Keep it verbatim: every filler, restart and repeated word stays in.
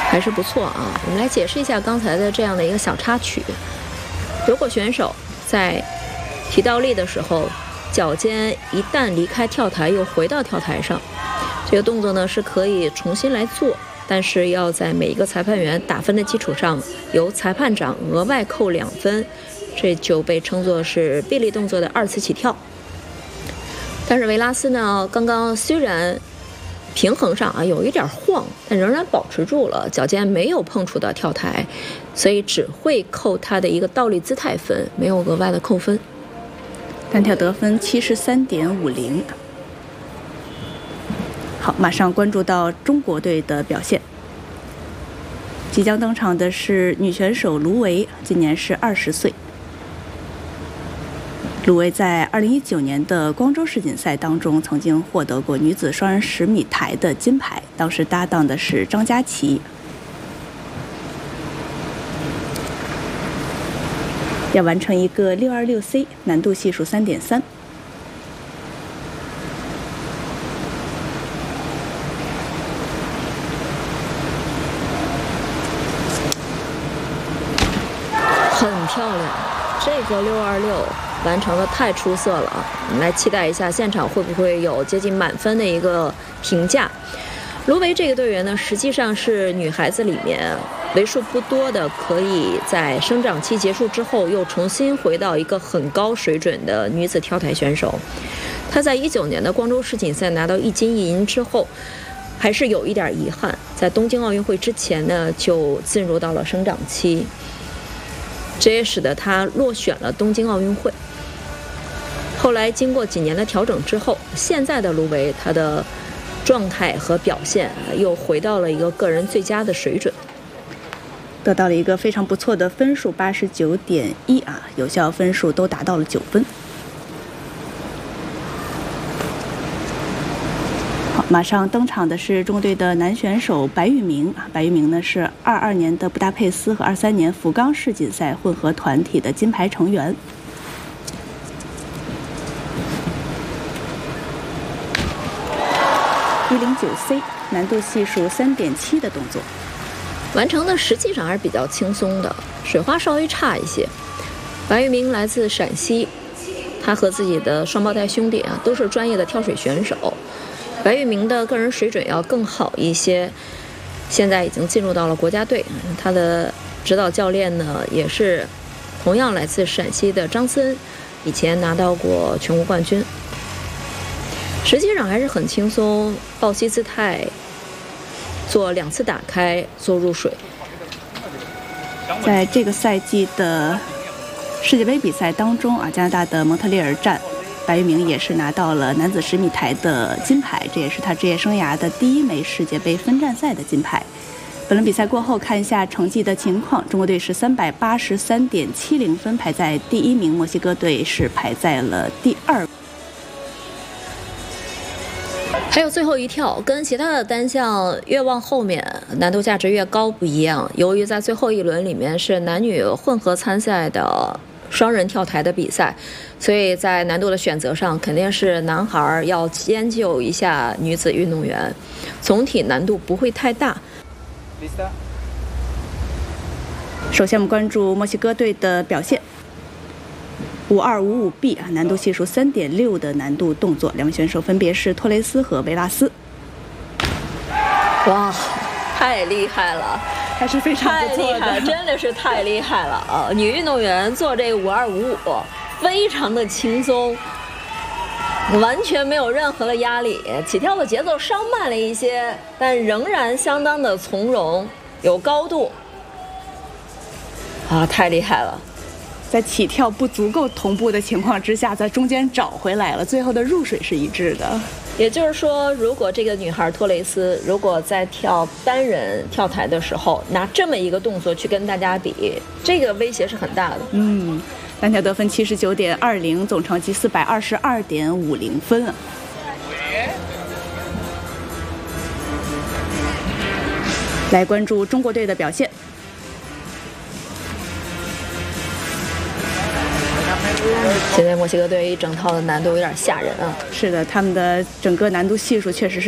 还是不错啊。我们来解释一下刚才的这样的一个小插曲。如果选手在提倒立的时候，脚尖一旦离开跳台又回到跳台上，这个动作呢是可以重新来做，但是要在每一个裁判员打分的基础上，由裁判长额外扣两分，这就被称作是臂力动作的二次起跳。但是维拉斯呢，刚刚虽然平衡上啊有一点晃，但仍然保持住了，脚尖没有碰触到跳台，所以只会扣他的一个倒立姿态分，没有额外的扣分。 单跳得分七十三点五零。好，马上关注到中国队的表现。即将登场的是女选手卢维，今年是二十岁。卢维在二零一九年的光州世锦赛当中，曾经获得过女子双人十米台的金牌，当时搭档的是张佳琪。要完成一个六二六 C， 难度系数三点三。 很漂亮，这个六二六完成的太出色了啊！我们来期待一下现场会不会有接近满分的一个评价。卢维这个队员呢，实际上是女孩子里面为数不多的可以在生长期结束之后又重新回到一个很高水准的女子跳台选手。她在一九年的光州世锦赛拿到一金一银之后，还是有一点遗憾，在东京奥运会之前呢就进入到了生长期，这也使得她落选了东京奥运会。后来经过几年的调整之后，现在的卢维她的状态和表现又回到了一个个人最佳的水准， 得到了一个非常不错的分数，八十九点一啊，有效分数都达到了九分。好，马上登场的是中国队的男选手白玉明啊，白玉明呢是二二年的布达佩斯和二三年福冈世锦赛混合团体的金牌成员。一零九 C， 难度系数三点七的动作， 完成的实际上还是比较轻松的，水花稍微差一些。白玉明来自陕西，他和自己的双胞胎兄弟啊都是专业的跳水选手。白玉明的个人水准要更好一些，现在已经进入到了国家队，他的指导教练呢也是同样来自陕西的张森，以前拿到过全国冠军。实际上还是很轻松，抱膝姿态，做两次打开，做入水。 在这个赛季的世界杯比赛当中啊，加拿大的蒙特利尔站，白玉明也是拿到了男子十米台的金牌，这也是他职业生涯的第一枚世界杯分站赛的金牌。本轮比赛过后，看一下成绩的情况，中国队是三百八十三点七零分，排在第一名；墨西哥队是排在了第二。 还有最后一跳，跟其他的单项越往后面难度价值越高不一样。由于在最后一轮里面是男女混合参赛的双人跳台的比赛，所以在难度的选择上肯定是男孩要迁就一下女子运动员，总体难度不会太大。 首先我们关注墨西哥队的表现。五二五五 B 啊，难度系数三点六的难度动作，两位选手分别是托雷斯和维拉斯。 哇，太厉害了， 还是非常不错的， 太厉害了，真的是太厉害了啊！女运动员做这个五二五五，非常的轻松，完全没有任何的压力，起跳的节奏稍慢了一些，但仍然相当的从容，有高度。啊，太厉害了！ 在起跳不足够同步的情况之下，在中间找回来了，最后的入水是一致的。 也就是说，如果这个女孩托雷斯如果在跳单人跳台的时候拿这么一个动作去跟大家比，这个威胁是很大的。 嗯，单跳得分七十九点二零，总成绩四百二十二点五零分啊。来关注中国队的表现。 现在墨西哥队一整套的难度有点吓人啊！ 是的，他们的整个难度系数确实是